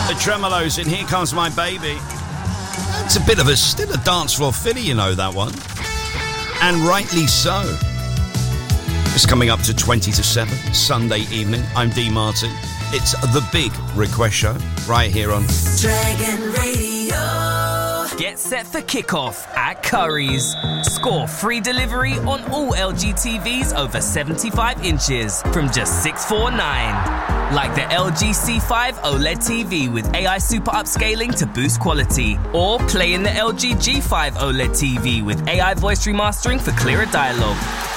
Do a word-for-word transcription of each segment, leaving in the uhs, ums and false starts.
The Tremolos in Here Comes My Baby. It's a bit of a, still a dance floor filly, you know, that one. And rightly so. It's coming up to twenty to seven, Sunday evening. I'm Dee Martin. It's the big request show right here on Dragon Radio. Get set for kickoff at Curry's. Score free delivery on all L G T Vs over seventy-five inches from just six forty-nine. Like the L G C five OLED T V with A I super upscaling to boost quality. Or play in the L G G five OLED T V with A I voice remastering for clearer dialogue.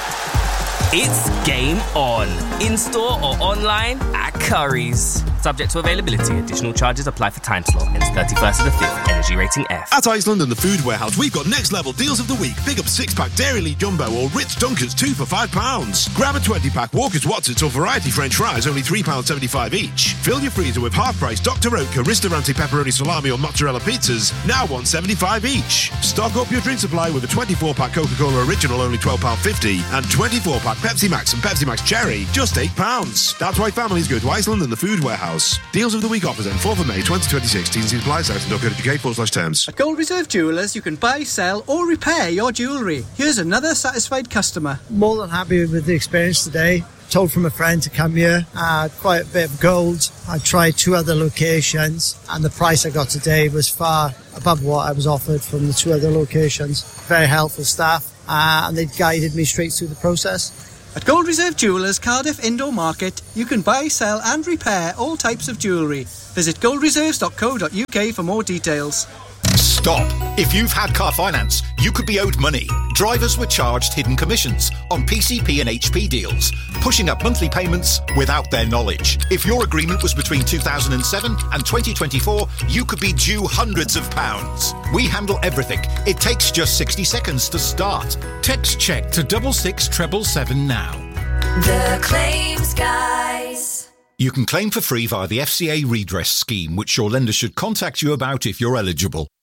It's game on. In-store or online at Curry's. Subject to availability. Additional charges apply for time slot. Ends thirty-first of the fifth. Energy rating F. At Iceland and the Food Warehouse, we've got next level deals of the week. Pick up six-pack Dairy Jumbo or Ritz Dunkers, two for five pounds. Grab a twenty-pack Walker's Watsits or Variety French fries, only three pounds seventy-five each. Fill your freezer with half-price Doctor Oetker, Ristorante Pepperoni Salami or Mozzarella Pizzas, now one pound seventy-five each. Stock up your drink supply with a twenty-four-pack Coca-Cola Original, only twelve pounds fifty, and twenty-four-pack Pepsi Max and Pepsi Max Cherry, just eight pounds. That's why families go to Iceland and the Food Warehouse. Deals of the week offers end fourth of May twenty twenty-six. T and C's apply. South and dot co dot U K forward slash terms. At Gold Reserve Jewellers, you can buy, sell or repair your jewellery. Here's another satisfied customer. More than happy with the experience today. Told from a friend to come here. Uh, quite a bit of gold. I tried two other locations and the price I got today was far above what I was offered from the two other locations. Very helpful staff uh, and they guided me straight through the process. At Gold Reserve Jewellers, Cardiff Indoor Market, you can buy, sell and repair all types of jewellery. Visit gold reserves dot co dot U K for more details. Stop. If you've had car finance, you could be owed money. Drivers were charged hidden commissions on P C P and H P deals, pushing up monthly payments without their knowledge. If your agreement was between two thousand seven and twenty twenty-four, you could be due hundreds of pounds. We handle everything. It takes just sixty seconds to start. Text check to double six treble seven now. The Claims Guys. You can claim for free via the F C A redress scheme, which your lender should contact you about if you're eligible.